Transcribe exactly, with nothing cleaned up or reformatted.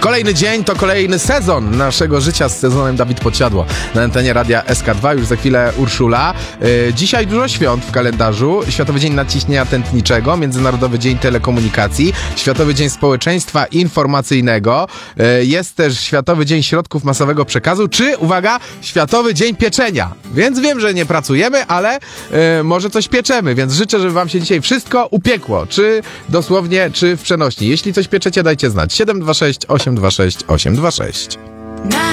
Kolejny dzień to kolejny sezon naszego życia z sezonem Dawid Podsiadło na antenie Radia S K dwa. Już za chwilę Urszula. Yy, dzisiaj dużo świąt w kalendarzu. Światowy Dzień Nadciśnienia Tętniczego, Międzynarodowy Dzień Telekomunikacji, Światowy Dzień Społeczeństwa Informacyjnego. Yy, jest też Światowy Dzień Środków Masowego Przekazu, czy, uwaga, Światowy Dzień Pieczenia. Więc wiem, że nie pracujemy, ale yy, może coś pieczemy, więc życzę, żeby wam się dzisiaj wszystko upiekło. Czy dosłownie, czy w przenośni. Jeśli coś pieczecie, dajcie znać. siedem dwa sześć osiem dwa sześć osiem dwa sześć.